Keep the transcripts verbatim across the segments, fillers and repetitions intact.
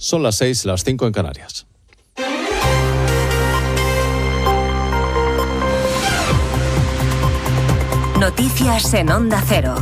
Son las seis, las cinco en Canarias. Noticias en Onda Cero.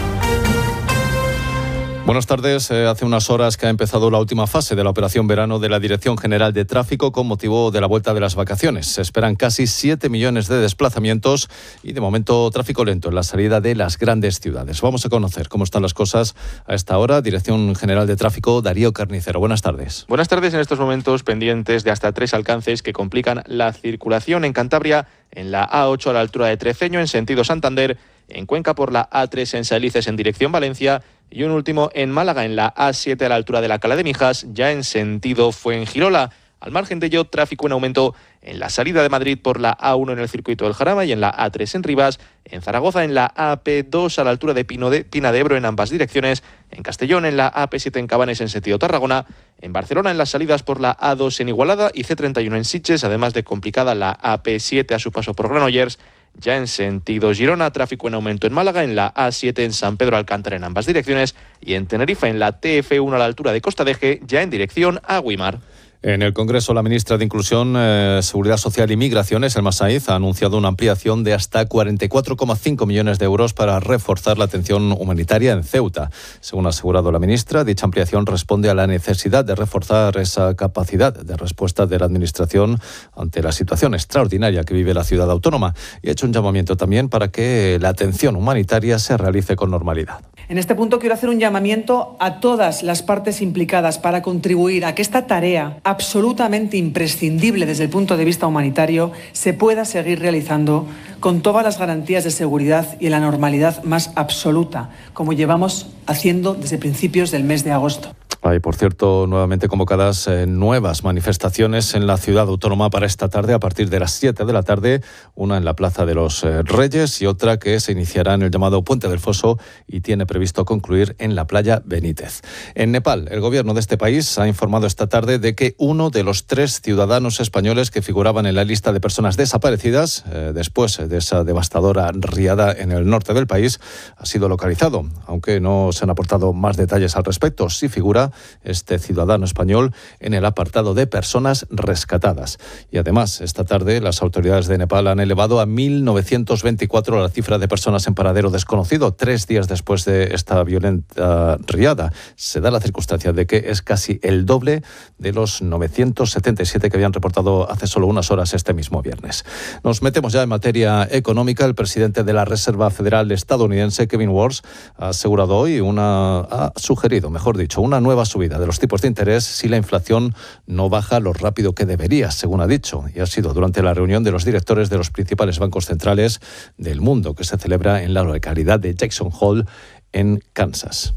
Buenas tardes. Eh, hace unas horas que ha empezado la última fase de la operación verano de la Dirección General de Tráfico con motivo de la vuelta de las vacaciones. Se esperan casi siete millones de desplazamientos y de momento tráfico lento en la salida de las grandes ciudades. Vamos a conocer cómo están las cosas a esta hora. Dirección General de Tráfico, Darío Carnicero. Buenas tardes. Buenas tardes. En estos momentos pendientes de hasta tres alcances que complican la circulación en Cantabria, en la A ocho a la altura de Treceño en sentido Santander, en Cuenca por la A tres en Salices en dirección Valencia y un último en Málaga en la A siete a la altura de la Cala de Mijas, ya en sentido Fuengirola. Al margen de ello, tráfico en aumento en la salida de Madrid por la A uno en el circuito del Jarama y en la A tres en Rivas, en Zaragoza en la A P dos a la altura de, Pino de Pina de Ebro en ambas direcciones, en Castellón en la A P siete en Cabanes en sentido Tarragona, en Barcelona en las salidas por la A dos en Igualada y C treinta y uno en Sitges, además de complicada la A P siete a su paso por Granollers. Ya en sentido Girona, tráfico en aumento en Málaga, en la A siete en San Pedro Alcántara en ambas direcciones y en Tenerife en la T F uno a la altura de Costa de Eje, ya en dirección a Güímar. En el Congreso, la ministra de Inclusión, eh, Seguridad Social y Migraciones, Elma Saiz, ha anunciado una ampliación de hasta cuarenta y cuatro coma cinco millones de euros para reforzar la atención humanitaria en Ceuta. Según ha asegurado la ministra, dicha ampliación responde a la necesidad de reforzar esa capacidad de respuesta de la Administración ante la situación extraordinaria que vive la ciudad autónoma y ha hecho un llamamiento también para que la atención humanitaria se realice con normalidad. En este punto quiero hacer un llamamiento a todas las partes implicadas para contribuir a que esta tarea absolutamente imprescindible desde el punto de vista humanitario se pueda seguir realizando con todas las garantías de seguridad y en la normalidad más absoluta, como llevamos haciendo desde principios del mes de agosto. Hay, por cierto, nuevamente convocadas eh, nuevas manifestaciones en la ciudad autónoma para esta tarde a partir de las siete de la tarde, una en la Plaza de los eh, Reyes y otra que se iniciará en el llamado Puente del Foso y tiene previsto concluir en la playa Benítez. En Nepal, el gobierno de este país ha informado esta tarde de que uno de los tres ciudadanos españoles que figuraban en la lista de personas desaparecidas eh, después de esa devastadora riada en el norte del país ha sido localizado, aunque no se han aportado más detalles al respecto. Sí figura este ciudadano español en el apartado de personas rescatadas. Y además, esta tarde las autoridades de Nepal han elevado a mil novecientos veinticuatro la cifra de personas en paradero desconocido, tres días después de esta violenta riada. Se da la circunstancia de que es casi el doble de los novecientos setenta y siete que habían reportado hace solo unas horas este mismo viernes. Nos metemos ya en materia económica. El presidente de la Reserva Federal estadounidense, Kevin Warsh, ha asegurado hoy una, ha sugerido, mejor dicho, una nueva subida de los tipos de interés si la inflación no baja lo rápido que debería, según ha dicho, y ha sido durante la reunión de los directores de los principales bancos centrales del mundo que se celebra en la localidad de Jackson Hole, en Kansas.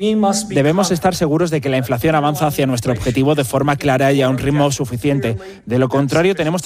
Debemos estar seguros de que la inflación avanza hacia nuestro objetivo de forma clara y a un ritmo suficiente. De lo contrario, tenemos